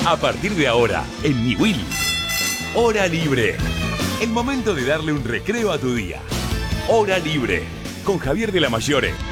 A partir de ahora, en Niwil. Hora Libre. El momento de darle un recreo a tu día. Hora Libre. Con Javier de la Mayore.